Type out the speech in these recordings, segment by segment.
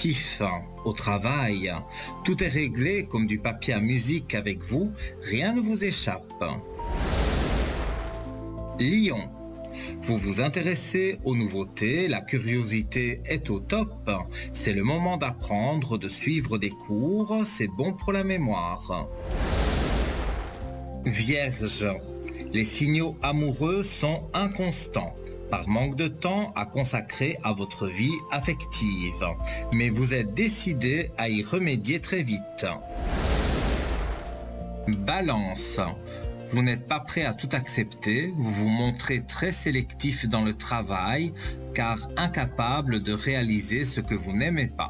sportif, au travail. Tout est réglé comme du papier à musique avec vous, rien ne vous échappe. Lion. Vous vous intéressez aux nouveautés, la curiosité est au top. C'est le moment d'apprendre, de suivre des cours, c'est bon pour la mémoire. Vierge. Les signaux amoureux sont inconstants, par manque de temps à consacrer à votre vie affective. Mais vous êtes décidé à y remédier très vite. Balance. Vous n'êtes pas prêt à tout accepter, vous vous montrez très sélectif dans le travail, car incapable de réaliser ce que vous n'aimez pas.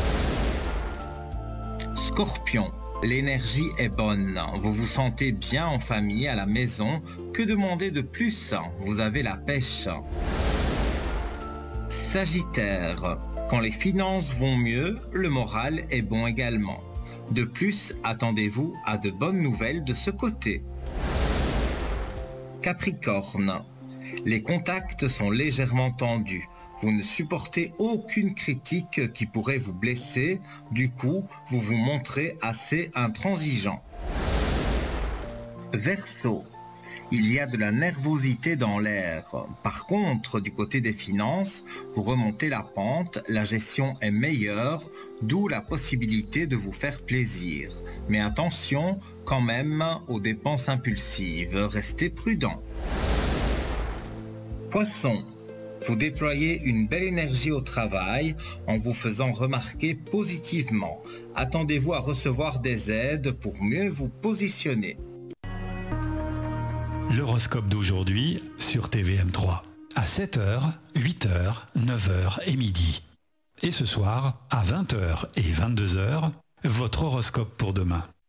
Scorpion. L'énergie est bonne, vous vous sentez bien en famille à la maison, que demander de plus? Vous avez la pêche. Sagittaire, quand les finances vont mieux, le moral est bon également. De plus, attendez-vous à de bonnes nouvelles de ce côté. Capricorne, les contacts sont légèrement tendus. Vous ne supportez aucune critique qui pourrait vous blesser, du coup, vous vous montrez assez intransigeant. Verseau, il y a de la nervosité dans l'air. Par contre, du côté des finances, vous remontez la pente, la gestion est meilleure, d'où la possibilité de vous faire plaisir. Mais attention quand même aux dépenses impulsives, restez prudent. Poisson. Vous déployez une belle énergie au travail en vous faisant remarquer positivement. Attendez-vous à recevoir des aides pour mieux vous positionner. L'horoscope d'aujourd'hui sur TVM3. À 7h, 8h, 9h et midi. Et ce soir, à 20h et 22h, votre horoscope pour demain.